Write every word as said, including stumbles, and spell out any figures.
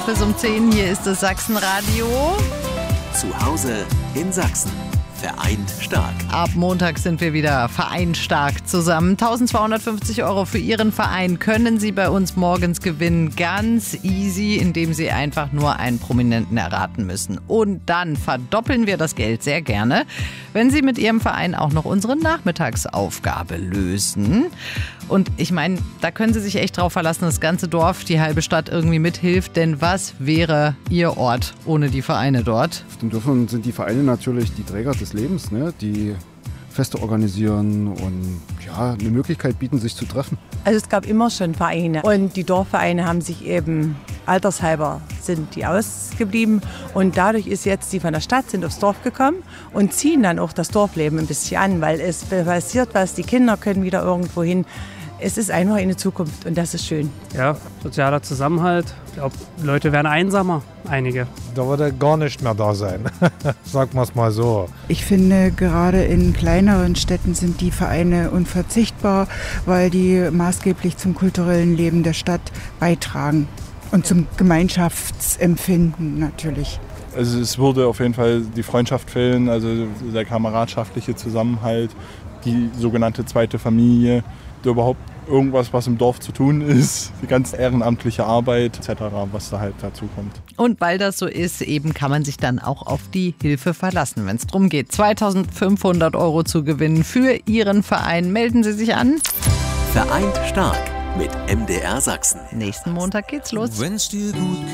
Bis um zehn, hier ist das Sachsenradio. Zu Hause in Sachsen. Vereint stark. Ab Montag sind wir wieder vereint stark zusammen. eintausendzweihundertfünfzig Euro für Ihren Verein können Sie bei uns morgens gewinnen. Ganz easy, indem Sie einfach nur einen Prominenten erraten müssen. Und dann verdoppeln wir das Geld sehr gerne, wenn Sie mit Ihrem Verein auch noch unsere Nachmittagsaufgabe lösen. Und ich meine, da können Sie sich echt drauf verlassen, das ganze Dorf, die halbe Stadt irgendwie mithilft. Denn was wäre Ihr Ort ohne die Vereine dort? Auf den Dörfern sind die Vereine natürlich die Träger des Lebens, ne? Die Feste organisieren und ja, eine Möglichkeit bieten, sich zu treffen. Also es gab immer schon Vereine und die Dorfvereine haben sich eben altershalber sind die ausgeblieben und dadurch ist jetzt die von der Stadt sind aufs Dorf gekommen und ziehen dann auch das Dorfleben ein bisschen an, weil es passiert was, die Kinder können wieder irgendwo hin. Es ist einfach eine Zukunft und das ist schön. Ja, sozialer Zusammenhalt. Ich glaube, Leute werden einsamer, einige. Da würde gar nicht mehr da sein, sagen wir es mal so. Ich finde, gerade in kleineren Städten sind die Vereine unverzichtbar, weil die maßgeblich zum kulturellen Leben der Stadt beitragen und zum Gemeinschaftsempfinden natürlich. Also es würde auf jeden Fall die Freundschaft fehlen, also der kameradschaftliche Zusammenhalt, die sogenannte zweite Familie, überhaupt irgendwas, was im Dorf zu tun ist, die ganze ehrenamtliche Arbeit et cetera, was da halt dazu kommt. Und weil das so ist, eben kann man sich dann auch auf die Hilfe verlassen, wenn es darum geht, zweitausendfünfhundert Euro zu gewinnen für Ihren Verein. Melden Sie sich an. Vereint stark mit M D R Sachsen. Nächsten Montag geht's los. Wenn's dir gut